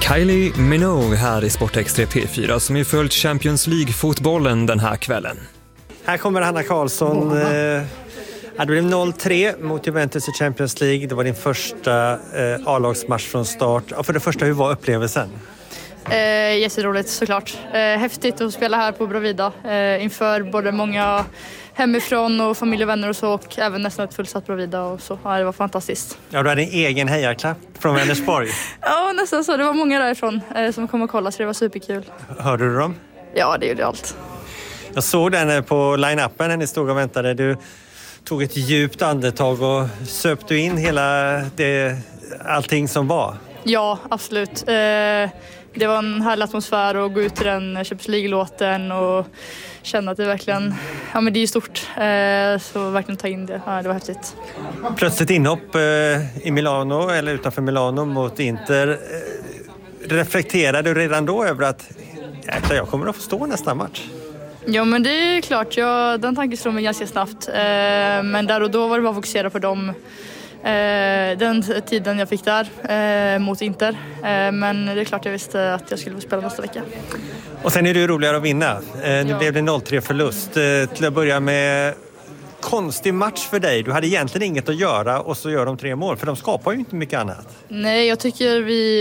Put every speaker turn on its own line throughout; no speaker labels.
Kylie Minogue här i Sportextra P4 som ju följt Champions League-fotbollen den här kvällen.
Här kommer Hanna Karlsson. Det blev 0-3 mot Juventus i Champions League. Det var din första A-lagsmatch från start. Och för det första, hur var upplevelsen?
Jätteroligt såklart. Häftigt att spela här på Bravida inför både många hemifrån och familj och vänner och så, och även nästan ett fullsatt Bravida och så. Ja, det var fantastiskt.
Ja, du hade en egen hejarklapp från Vänersborg.
Ja, nästan så. Det var många därifrån som kom och kollade, så det var superkul.
Hörde du dem?
Ja, det gjorde allt.
Jag såg den på line-upen när ni stod och väntade. Du tog ett djupt andetag och söp du in allting som var.
Ja, absolut. Det var en härlig atmosfär att gå ut i den Champions League-låten och känna att det verkligen, ja men det är ju stort. Så verkligen ta in det. Ja, det var häftigt.
Plötsligt inhopp i Milano eller utanför Milano mot Inter. Reflekterade du redan då över att jag kommer att få stå nästa match?
Ja, men det är klart. Den tanken slog mig ganska snabbt. Men där och då var det bara att fokusera på den tiden jag fick där mot Inter. Men det är klart jag visste att jag skulle få spela nästa vecka.
Och sen är det ju roligare att vinna. Nu blev det 0-3 förlust. Till att börja med, konstig match för dig. Du hade egentligen inget att göra och så gör de 3 mål. För de skapar ju inte mycket annat. Nej,
jag tycker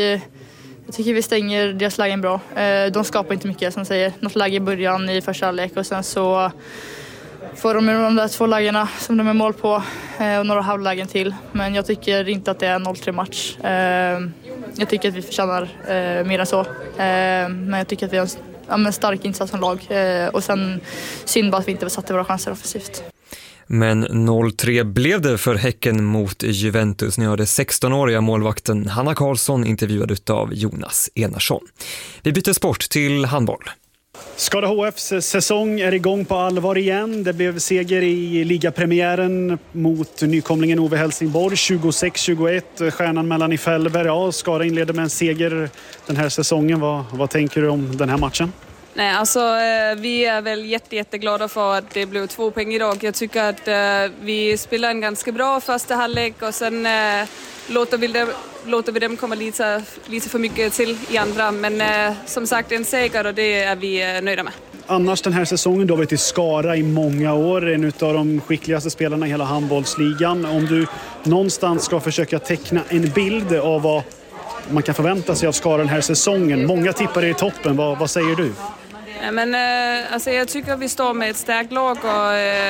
vi stänger deras lägen bra. De skapar inte mycket, som säger. Något läge i början i första halvlek och sen så får de där 2 lägena som de är mål på och några halvlägen till. Men jag tycker inte att det är en 0-3 match. Jag tycker att vi förtjänar mer än så. Men jag tycker att vi har en stark insats som lag. Och sen synd bara att vi inte satte våra chanser offensivt.
Men 0-3 blev det för Häcken mot Juventus. Ni hörde 16-åriga målvakten Hanna Karlsson intervjuad av Jonas Enarsson. Vi byter sport till handboll.
Skara HFs säsong är igång på allvar igen. Det blev seger i ligapremiären mot nykomlingen Ove Helsingborg 26-21. Stjärnan mellan i Fällberg. Ja, Skara inleder med en seger den här säsongen. Vad tänker du om den här matchen?
Nej, alltså vi är väl jätteglada för att det blev 2 poäng idag. Jag tycker att vi spelar en ganska bra första halvlek och sen låter vi dem komma lite för mycket till i andra. Men som sagt, en seger och det är vi nöjda med.
Annars den här säsongen, du har varit i Skara i många år. En av de skickligaste spelarna i hela handbollsligan. Om du någonstans ska försöka teckna en bild av vad man kan förvänta sig av Skara den här säsongen. Många tippar i toppen. Vad säger du?
Ja, men, alltså, jag tycker att vi står med ett starkt lag och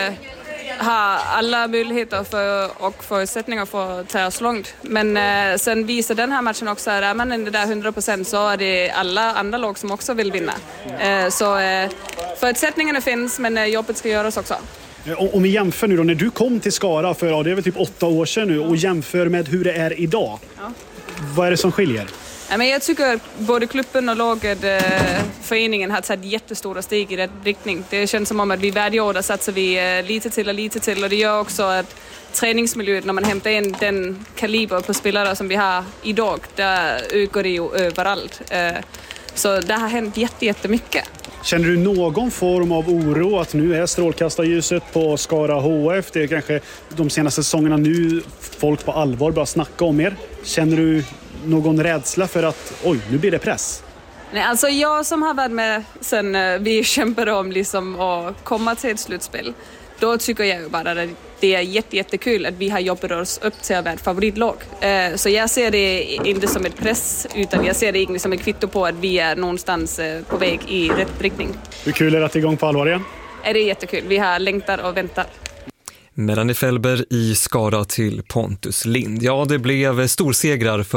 har alla möjligheter och förutsättningar för att ta oss långt. Men sen visar den här matchen också att är man inte där 100% så är det alla andra lag som också vill vinna. Så förutsättningarna finns, men jobbet ska göras också.
Om vi jämför nu då, när du kom till Skara för det är väl typ 8 år sedan nu och jämför med hur det är idag. Ja. Vad är det som skiljer?
Ja, men jag tycker att både klubben och laget, föreningen har tagit jättestora steg i rätt riktning. Det känns som om att vi varje år där satsar vi lite till och det gör också att träningsmiljön, när man hämtar in den kaliber på spelare som vi har idag, där ökar det ju överallt. Så det har hänt jättemycket.
Känner du någon form av oro att nu är strålkastarljuset på Skara HF? Det är kanske de senaste säsongerna nu folk på allvar börjar snacka om er. Känner du någon rädsla för att nu blir det press?
Nej, alltså jag som har varit med sen vi kämpade om liksom att komma till ett slutspel. Då tycker jag bara att det är jättekul att vi har jobbat oss upp till att vara ett favoritlag. Så jag ser det inte som ett press, utan jag ser det inte som ett kvitto på att vi är någonstans på väg i rätt riktning.
Hur kul är det att det är igång på allvar igen?
Det är jättekul. Vi har längtat och väntat.
Melanie Fällberg i Skara till Pontus Lind. Ja, det blev storsegrar för